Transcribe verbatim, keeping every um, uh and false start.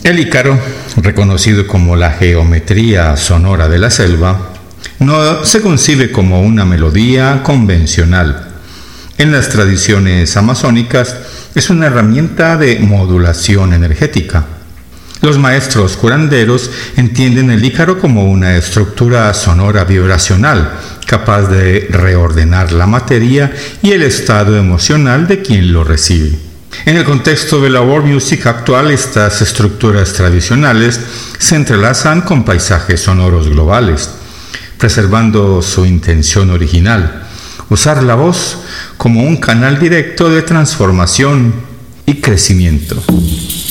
El ícaro, reconocido como la geometría sonora de la selva, no se concibe como una melodía convencional. En las tradiciones amazónicas es una herramienta de modulación energética. Los maestros curanderos entienden el ícaro como una estructura sonora vibracional, capaz de reordenar la materia y el estado emocional de quien lo recibe. En el contexto de la world music actual, estas estructuras tradicionales se entrelazan con paisajes sonoros globales, preservando su intención original: usar la voz como un canal directo de transformación y crecimiento.